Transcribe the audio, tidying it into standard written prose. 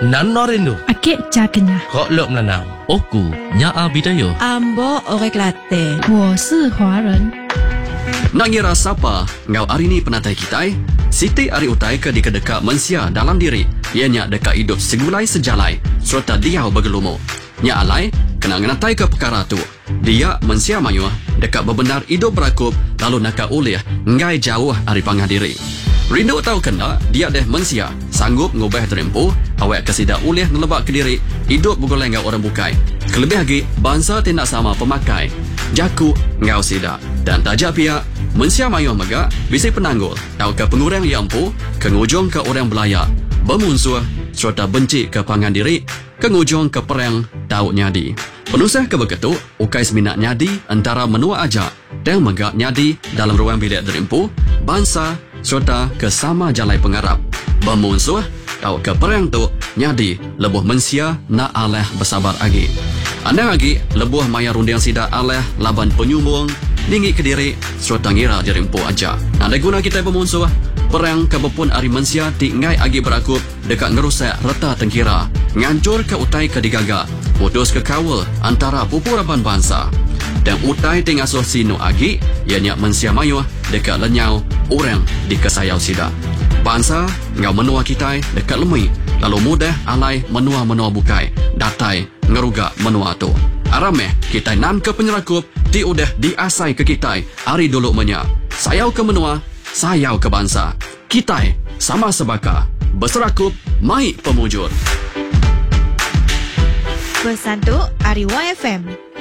Nanorindu. Akik cakenya. Kok lok melanau. Oku nya bidayo. Ambo orang Kelantan. 我是华人。 Nak ngira siapa ngau hari ni penatai kitai? Siti ari utai ke dikadeka mensia dalam diri. Ianya dekat hidup segulai sejalai serta dia bergelumu. Nya alai kena ngenatai ke perkara tu. Dia mensia mayu dekat bebenar hidup berakup lalu nak ulih ngai jauh ari pangah diri. Rindu tahu kena dia deh mensia sanggup ngubah terempu awak kesida ulih ngelebak ke diri hidup bergoleng ngau orang bukai. Kelebih lagi bangsa tidak sama pemakai. Jaku ngau sida dan tajak pihak mensia mayu mega bisa penanggul tahu ke pengurang yang empu ke ngujung ke orang belaya bermusuh serta benci ke pangan diri ke ngujung ke perang tahu nyadi. Penusah ke begitu ukai seminat nyadi antara menua aja dan mega nyadi dalam ruang bilik terempu bangsa serta ke sama jalai pengarap bermusuh tahu ke perang tu nyadi lebuh mensia nak aleh bersabar lagi. Anda lagi lebuh maya rundiang sida aleh laban penyumbung dinggi ke diri serta ngira jerempu aja. Ada guna kita bermusuh perang kebepun ari mensia tingai agi berakup dekat ngerusak reta tengkira ngancur ke utai ke digaga putus ke kawal antara pupuraban bangsa dan utai tingasuh sino agi ianya mensia mayu dekat lenyau orang di kesayau sida bangsa ngau menua kita dekat lemui lalu mudah alai menua-menua bukai datai ngerugak menua tu arameh kita nan ke penyerakup di udah diasai ke kita hari dulu menya sayau ke menua sayau ke bangsa kita sama sebaka berserakup mai pemujur. Pesan tu Ari YFM.